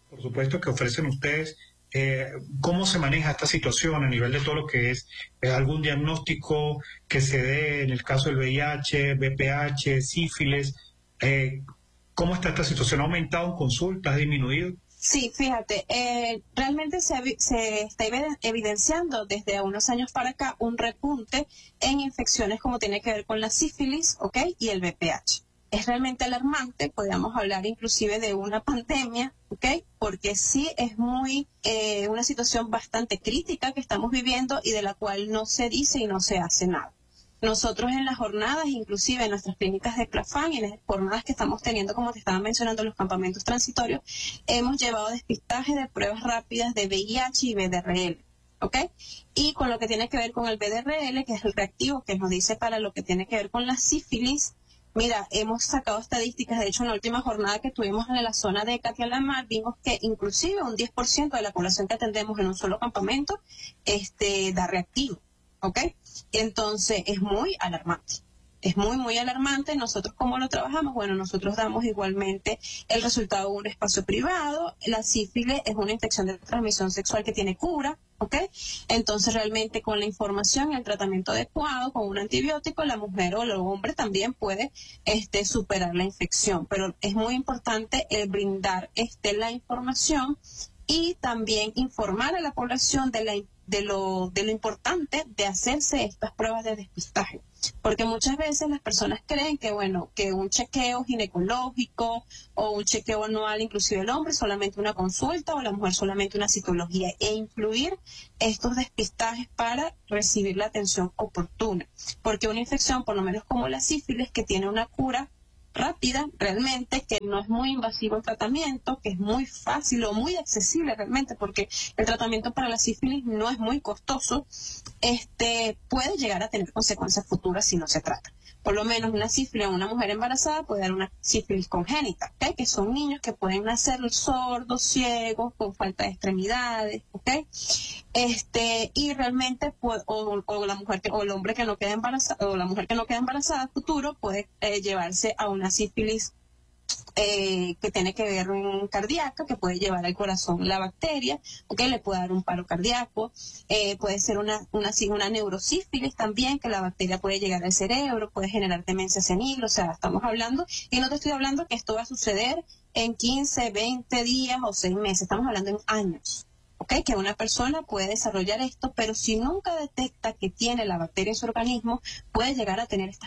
por supuesto, que ofrecen ustedes. ¿Cómo se maneja esta situación a nivel de todo lo que es algún diagnóstico que se dé en el caso del VIH, VPH, sífilis? Eh, ¿Cómo está esta situación? ¿Ha aumentado en consultas? ¿Ha disminuido? Sí, fíjate, realmente se está evidenciando desde unos años para acá un repunte en infecciones como tiene que ver con la sífilis, ¿ok? Y el VPH. Es realmente alarmante, podríamos hablar inclusive de una pandemia, ¿ok? Porque sí es una situación bastante crítica que estamos viviendo y de la cual no se dice y no se hace nada. Nosotros en las jornadas, inclusive en nuestras clínicas de CLAFAN y en las jornadas que estamos teniendo, como te estaba mencionando, los campamentos transitorios, hemos llevado despistaje de pruebas rápidas de VIH y VDRL, ¿ok? Y con lo que tiene que ver con el VDRL, que es el reactivo que nos dice para lo que tiene que ver con la sífilis, mira, hemos sacado estadísticas, de hecho en la última jornada que tuvimos en la zona de Catialamar, vimos que inclusive un 10% de la población que atendemos en un solo campamento da reactivo. ¿Ok? Entonces es muy alarmante. Es muy alarmante. Nosotros, ¿cómo lo trabajamos? Bueno, nosotros damos igualmente el resultado de un espacio privado. La sífilis es una infección de transmisión sexual que tiene cura, ¿ok? Entonces, realmente con la información y el tratamiento adecuado, con un antibiótico, la mujer o el hombre también puede superar la infección. Pero es muy importante brindar la información y también informar a la población de lo importante de hacerse estas pruebas de despistaje. Porque muchas veces las personas creen que, bueno, que un chequeo ginecológico o un chequeo anual, inclusive el hombre, solamente una consulta o la mujer solamente una citología, e incluir estos despistajes para recibir la atención oportuna. Porque una infección, por lo menos como la sífilis, que tiene una cura rápida realmente, que no es muy invasivo el tratamiento, que es muy fácil o muy accesible realmente, porque el tratamiento para la sífilis no es muy costoso, puede llegar a tener consecuencias futuras si no se trata. Por lo menos una sífilis en una mujer embarazada puede dar una sífilis congénita, ¿okay? Que son niños que pueden nacer sordos, ciegos, con falta de extremidades, ¿ok? Y realmente o la mujer o el hombre que no queda embarazada o la mujer que no queda embarazada a futuro puede llevarse a una sífilis que tiene que ver con cardíaca, que puede llevar al corazón la bacteria, ¿ok? Le puede dar un paro cardíaco, puede ser una neurosífilis también, que la bacteria puede llegar al cerebro, puede generar demencia senil, o sea, estamos hablando, y no te estoy hablando que esto va a suceder en 15, 20 días o 6 meses, estamos hablando en años. ¿Ok? Que una persona puede desarrollar esto, pero si nunca detecta que tiene la bacteria en su organismo, puede llegar a tener estas